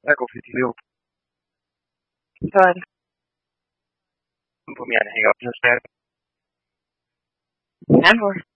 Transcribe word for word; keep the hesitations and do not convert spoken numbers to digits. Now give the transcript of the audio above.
Ecco Fitilio. Så er det. På mere, der hænger op til at stærke. Ja, hvor?